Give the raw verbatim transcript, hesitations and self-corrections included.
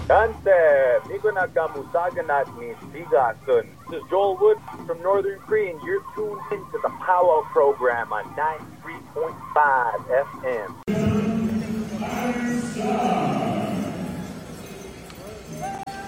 Dante, Miko Nakamusagan at ni Sigasun. This is Joel Wood from Northern Cree, and you're tuned into the Powwow program on ninety-three point five F M.